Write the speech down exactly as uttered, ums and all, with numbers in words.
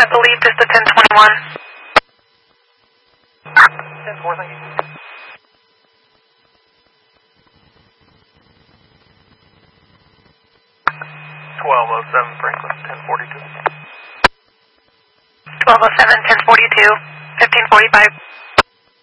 I believe just the ten twenty-one. ten four, thank you. twelve oh seven Franklin, ten forty-two. twelve oh seven, ten forty-two, fifteen forty-five.